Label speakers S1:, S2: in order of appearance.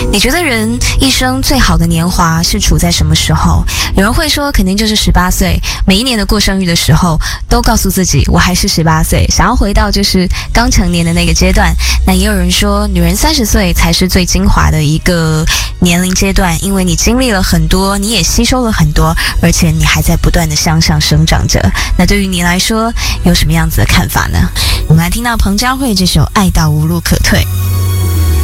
S1: 你觉得人一生最好的年华是处在什么时候？有人会说肯定就是18岁，每一年的过生日的时候都告诉自己我还是18岁，想要回到就是刚成年的那个阶段。那也有人说女人30岁才是最精华的一个年龄阶段，因为你经历了很多，你也吸收了很多，而且你还在不断的向上生长着。那对于你来说有什么样子的看法呢？我们来听到彭佳慧这首《爱到无路可退》。